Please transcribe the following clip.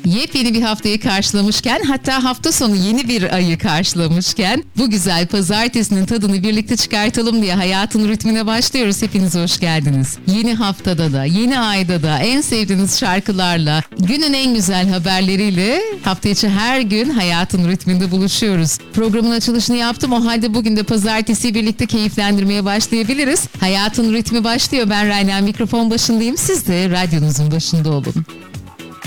Yepyeni bir haftayı karşılamışken, hatta hafta sonu yeni bir ayı karşılamışken bu güzel pazartesinin tadını birlikte çıkartalım diye hayatın ritmine başlıyoruz. Hepiniz hoş geldiniz. Yeni haftada da, yeni ayda da en sevdiğiniz şarkılarla, günün en güzel haberleriyle hafta içi her gün hayatın ritminde buluşuyoruz. Programın açılışını yaptım. O halde bugün de pazartesiyi birlikte keyiflendirmeye başlayabiliriz. Hayatın ritmi başlıyor. Ben Rayna, mikrofon başındayım. Siz de radyonuzun başında olun.